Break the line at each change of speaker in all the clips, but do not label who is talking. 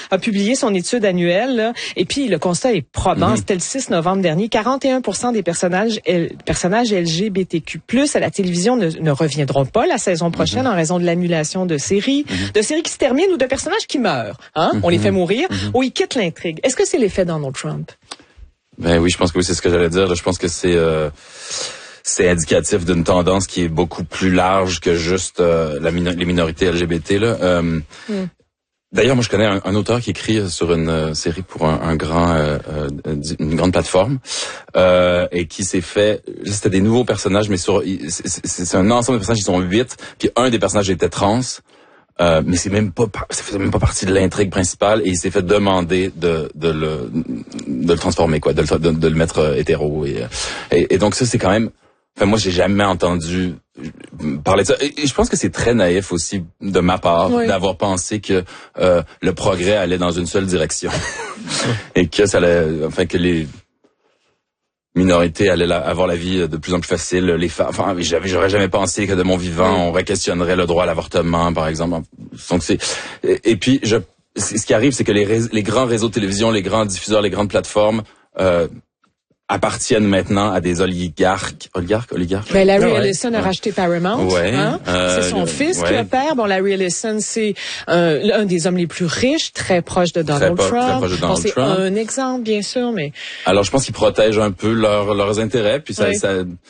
a publié son étude annuelle, là, et puis le constat est probant. C'était le 6 novembre dernier. 41% des personnages LGBTQ+ à la télévision ne reviendront pas la saison prochaine en raison de l'annulation de séries qui se terminent ou de personnages qui meurent. On les fait mourir ou ils quittent l'intrigue. Est-ce que c'est l'effet Donald Trump?
Ben oui, je pense que oui, c'est ce que j'allais dire. Je pense que c'est indicatif d'une tendance qui est beaucoup plus large que juste les minorités LGBT là. D'ailleurs, moi je connais un auteur qui écrit sur une série pour une grande plateforme et qui s'est fait, c'était des nouveaux personnages, mais c'est un ensemble de personnages, ils sont 8, puis un des personnages était trans. Mais ça faisait même pas partie de l'intrigue principale et il s'est fait demander de le transformer, quoi, de le mettre hétéro et donc ça c'est quand même, enfin moi j'ai jamais entendu parler de ça et je pense que c'est très naïf aussi de ma part d'avoir pensé que le progrès allait dans une seule direction et que que les minorités allaient avoir la vie de plus en plus facile, les femmes. Enfin, j'aurais jamais pensé que de mon vivant, on questionnerait le droit à l'avortement, par exemple. Donc et puis ce qui arrive, c'est que les grands réseaux de télévision, les grands diffuseurs, les grandes plateformes appartiennent maintenant à des oligarques.
Ben, Larry Ellison a racheté Paramount. C'est son fils qui opère. Bon, Larry Ellison, c'est un des hommes les plus riches, très proche de Donald Trump.
Très proche de Donald
c'est
Trump.
Un exemple, bien sûr, mais...
Alors, je pense qu'ils protègent un peu leurs intérêts, puis ça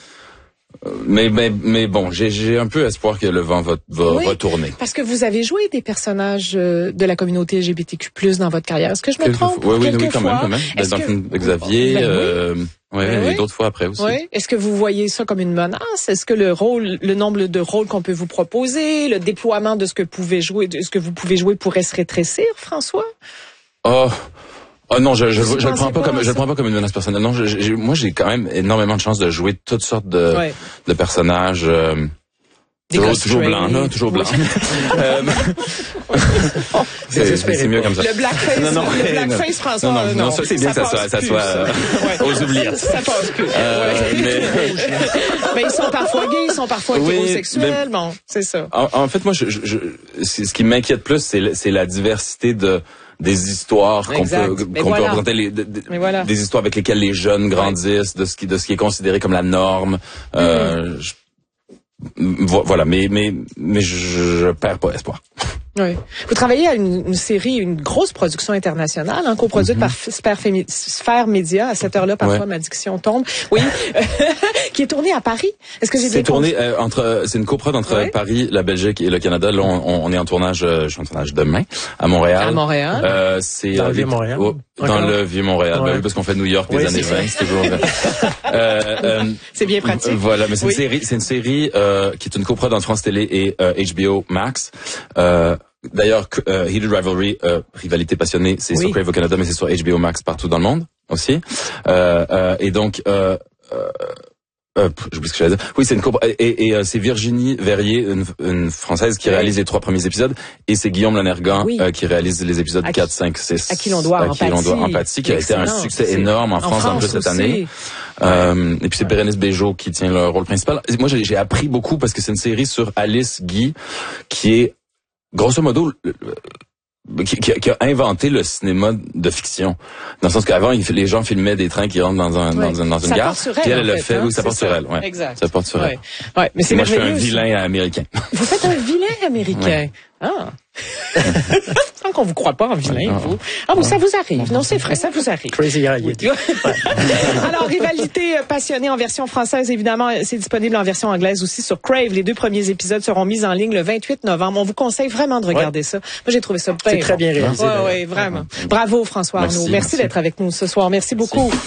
mais bon, j'ai un peu espoir que le vent va retourner.
Parce que vous avez joué des personnages de la communauté LGBTQ+ dans votre carrière. Est-ce que je me trompe?
Oui, quand même. Dans le film de Xavier, et d'autres fois après aussi.
Oui. Est-ce que vous voyez ça comme une menace? Est-ce que le nombre de rôles qu'on peut vous proposer, le déploiement de ce que vous pouvez jouer pourrait se rétrécir, François?
Oh non, je le prends pas comme une menace personnelle. Non, moi j'ai quand même énormément de chance de jouer toutes sortes de personnages toujours blancs là, toujours blancs. C'est mieux comme ça.
Le blackface François.
Non, ça c'est bien que ça soit aux oubliettes.
Ça passe plus. Mais ils sont parfois gays, ils sont parfois hétérosexuels, bon, c'est ça.
En fait, moi ce qui m'inquiète plus c'est la diversité des histoires qu'on peut représenter, des histoires avec lesquelles les jeunes grandissent, de ce qui est considéré comme la norme. Voilà, mais je perds pas espoir.
Oui. Vous travaillez à une série, une grosse production internationale, coproduite par Sphère Média. À cette heure-là, parfois, ma diction tombe. Oui. Qui est tournée à Paris. Est-ce que j'ai bien compris?
C'est une coprod entre Paris, la Belgique et le Canada. Là, on est en tournage, je suis en tournage demain, à Montréal.
À Montréal.
C'est
dans le Vieux-Montréal.
Dans le Vieux-Montréal. Oui, parce qu'on fait New York des années 20. C'est toujours
c'est bien pratique.
Voilà, mais c'est une série qui est une coprod entre France Télé et HBO Max. D'ailleurs, Heated Rivalry, rivalité passionnée, c'est sur Crave au Canada, mais c'est sur HBO Max partout dans le monde aussi. Et donc, j'oublie ce que j'allais dire. Oui, c'est une et c'est Virginie Verrier, une Française, qui réalise les 3 premiers épisodes, et c'est Guillaume Lanergan qui réalise les épisodes 4, 5, 6.
À qui l'on doit Empathie,
qui a été un succès énorme en France en plus cette année. Et puis c'est Bérénice Bejo qui tient le rôle principal. Moi, j'ai appris beaucoup parce que c'est une série sur Alice Guy, qui est grosso modo qui a inventé le cinéma de fiction. Dans le sens qu'avant, les gens filmaient des trains qui rentrent dans une gare.
Puis
elle le fait, ça porte sur elle. Ouais.
Exact.
Ça porte sur elle.
Ouais, mais c'est
moi, je fais un
aussi.
vilain américain.
Vous faites un vilain américain. Tant qu'on vous croit pas en vilain, vous. Mais ça vous arrive. Non, c'est vrai, ça vous arrive.
Crazy Reality.
Alors, Rivalité passionnée en version française, évidemment, c'est disponible en version anglaise aussi sur Crave. Les 2 premiers épisodes seront mis en ligne le 28 novembre. On vous conseille vraiment de regarder ça. Moi, j'ai trouvé ça
très bien réalisé.
Oui, vraiment. Bravo, François Arnaud. Merci d'être avec nous ce soir. Merci beaucoup.